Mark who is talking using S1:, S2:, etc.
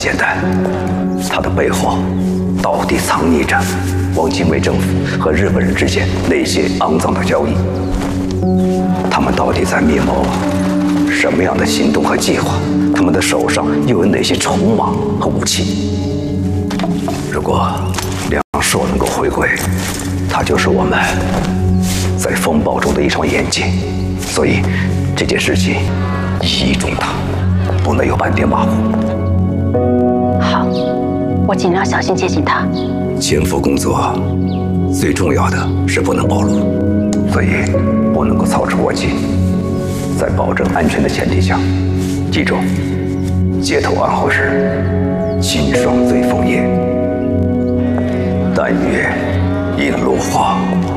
S1: 简单，他的背后到底藏匿着汪精卫政府和日本人之间那些肮脏的交易？他们到底在密谋什么样的行动和计划？他们的手上又有哪些筹码和武器？如果梁硕能够回归，他就是我们在风暴中的一双眼睛。所以这件事情意义重大，不能有半点马虎。
S2: 好，我尽量小心接近他。
S1: 潜伏工作最重要的是不能暴露，所以不能够操之过急。在保证安全的前提下，记住，街头暗号是清爽醉枫叶，但愿引落花。